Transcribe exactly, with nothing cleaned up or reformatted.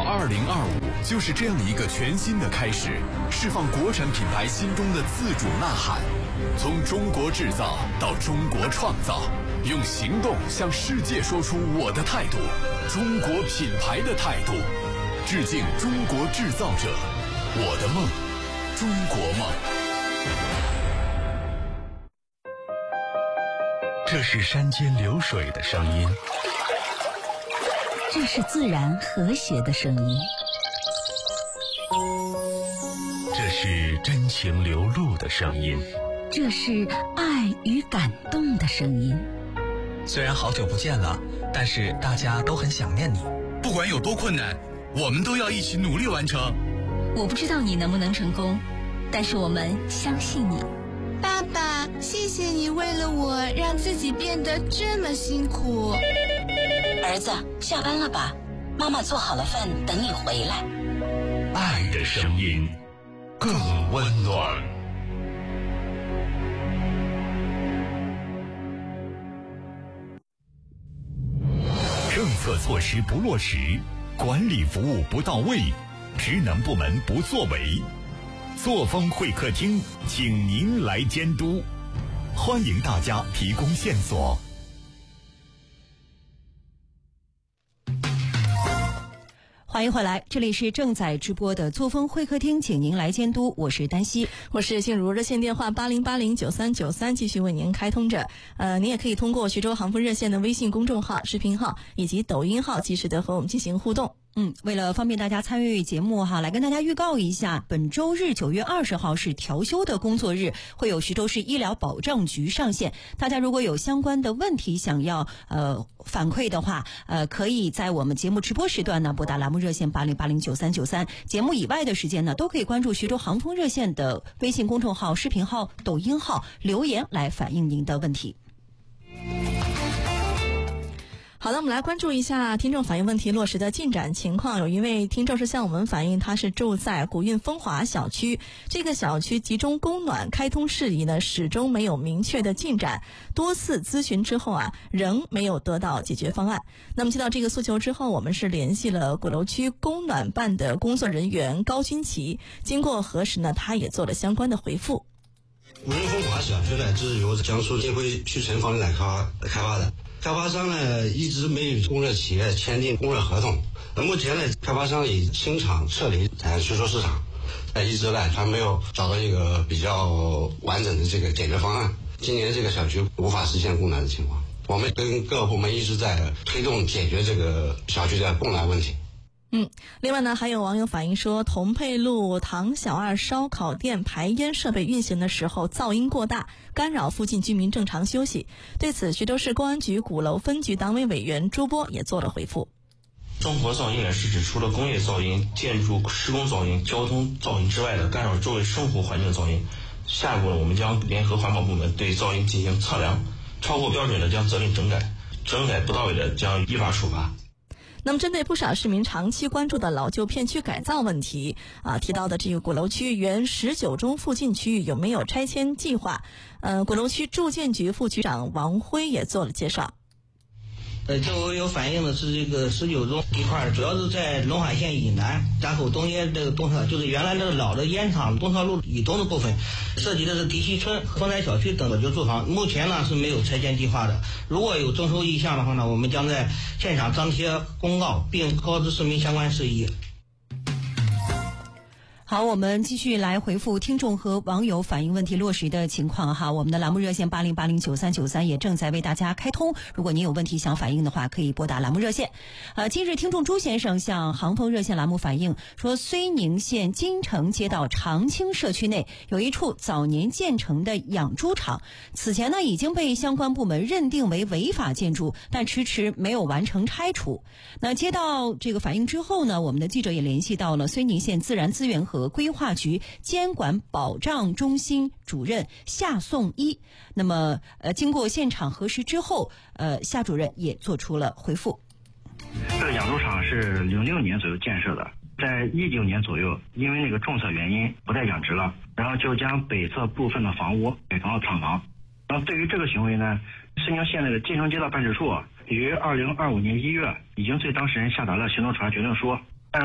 二零二五就是这样一个全新的开始，释放国产品牌心中的自主呐喊，从中国制造到中国创造，用行动向世界说出我的态度，中国品牌的态度。致敬中国制造者，我的梦，中国梦。 这是山间流水的声音， 这是自然和谐的声音， 这是真情流露的声音， 这是爱与感动的声音。 虽然好久不见了，但是大家都很想念你。 不管有多困难，我们都要一起努力完成。 我不知道你能不能成功，但是我们相信你。 爸爸，谢谢你为了我让自己变得这么辛苦。 儿子，下班了吧？妈妈做好了饭等你回来。 爱的声音更温暖。政策措施不落实，管理服务不到位，职能部门不作为，作风会客厅请您来监督，欢迎大家提供线索。 欢迎回来，这里是正在直播的作风会客厅，请您来监督，我是丹西， 我是静茹。热线电话八零八零九三九三继续为您开通着。呃，您也可以通过徐州航风热线的微信公众号、视频号以及抖音号及时的和我们进行互动。 嗯，为了方便大家参与节目哈，来跟大家预告一下，本周日九月二十号是调休的工作日，会有徐州市医疗保障局上线。大家如果有相关的问题想要呃反馈的话，呃，可以在我们节目直播时段呢拨打栏目热线八零八零九三九三，节目以外的时间呢都可以关注徐州航风热线的微信公众号、视频号、抖音号留言来反映您的问题。 好的，我们来关注一下听众反映问题落实的进展情况。有一位听众是向我们反映，他是住在古运风华小区，这个小区集中供暖开通事宜呢始终没有明确的进展，多次咨询之后啊仍没有得到解决方案。那么接到这个诉求之后，我们是联系了鼓楼区供暖办的工作人员高军旗，经过核实呢，他也做了相关的回复。 古运风华小区呢是由江苏金辉区城房地产开发开发的，开发商呢一直没与供热企业签订供热合同。那目前呢，开发商以新厂撤离在徐州市场，呃，一直呢还没有找到一个比较完整的这个解决方案。今年这个小区无法实现供暖的情况，我们跟各个部门一直在推动解决这个小区的供暖问题。 嗯，另外呢，还有网友反映说，同沛路唐小二烧烤店排烟设备运行的时候噪音过大，干扰附近居民正常休息。对此，徐州市公安局鼓楼分局党委委员朱波也做了回复。 综合噪音呢，是指除了工业噪音、建筑施工噪音、交通噪音之外的干扰周围生活环境噪音。下一步呢，我们将联合环保部门对噪音进行测量，超过标准的将责令整改，整改不到位的将依法处罚。 那么针对不少市民长期关注的老旧片区改造问题啊，提到的这个鼓楼区原十九中附近区域有没有拆迁计划？呃，鼓楼区住建局副局长王辉也做了介绍。 呃，这我有反映的是这个十九中一块，主要是在陇海县以南闸口东街这个东侧，就是原来这个老的烟厂东侧路以东的部分，涉及的是迪溪村、丰台小区等的就住房，目前呢是没有拆迁计划的。如果有征收意向的话呢，我们将在现场张贴公告，并告知市民相关事宜。 好，我们继续来回复听众和网友反映问题落实的情况哈。我们的栏目热线八零八零九三九三也正在为大家开通，如果您有问题想反映的话，可以拨打栏目热线。呃，今日听众朱先生向航风热线栏目反映说，睢宁县金城街道长青社区内有一处早年建成的养猪场，此前呢已经被相关部门认定为违法建筑，但迟迟没有完成拆除。那接到这个反映之后呢，我们的记者也联系到了睢宁县自然资源和和规划局监管保障中心主任夏颂一。那么呃，经过现场核实之后，呃，夏主任也做出了回复。 这个养猪场是零六年左右建设的，在一九年左右，因为那个政策原因不再养殖了，然后就将北侧部分的房屋改成了厂房。然后对于这个行为呢，睢宁县内的金城街道办事处于二零二五年一月已经对当事人下达了行政处罚决定书，